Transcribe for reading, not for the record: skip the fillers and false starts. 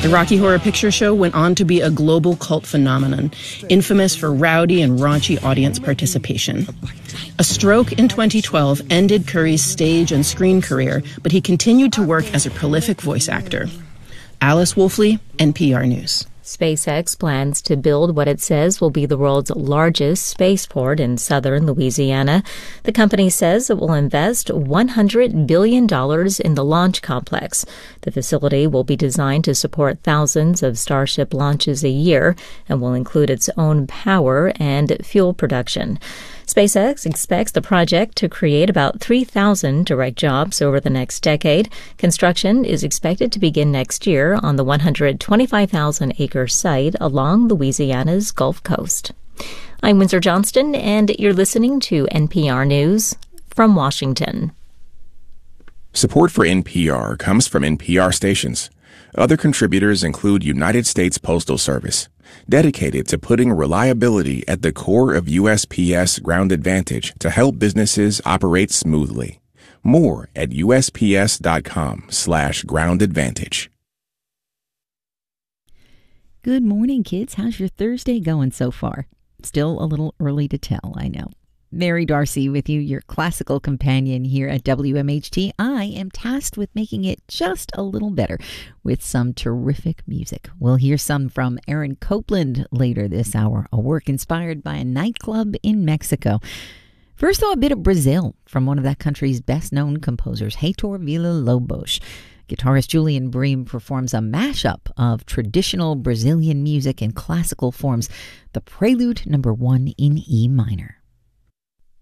The Rocky Horror Picture Show went on to be a global cult phenomenon, infamous for rowdy and raunchy audience participation. A stroke in 2012 ended Curry's stage and screen career, but he continued to work as a prolific voice actor. Alice Wolfley, NPR News. SpaceX plans to build what it says will be the world's largest spaceport in southern Louisiana. The company says it will invest $100 billion in the launch complex. The facility will be designed to support thousands of Starship launches a year and will include its own power and fuel production. SpaceX expects the project to create about 3,000 direct jobs over the next decade. Construction is expected to begin next year on the 125,000-acre site along Louisiana's Gulf Coast. I'm Windsor Johnston, and you're listening to NPR News from Washington. Support for NPR comes from NPR stations. Other contributors include United States Postal Service, dedicated to putting reliability at the core of USPS Ground Advantage to help businesses operate smoothly. More at USPS.com/Ground Advantage. Good morning, kids. How's your Thursday going so far? Still a little early to tell, I know. Mary Darcy with you, your classical companion here at WMHT. I am tasked with making it just a little better with some terrific music. We'll hear some from Aaron Copland later this hour, a work inspired by a nightclub in Mexico. First, though, a bit of Brazil from one of that country's best-known composers, Heitor Villa-Lobos. Guitarist Julian Bream performs a mashup of traditional Brazilian music and classical forms, the Prelude No. 1 in E minor.